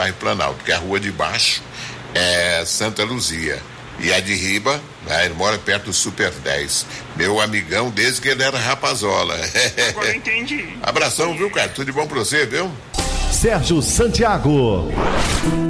bairro Planalto, porque a rua de baixo é Santa Luzia. E a de riba, né, ele mora perto do Super 10. Meu amigão desde que ele era rapazola. Agora eu entendi. Abração, viu, cara? Tudo de bom pra você, viu? Sérgio Santiago.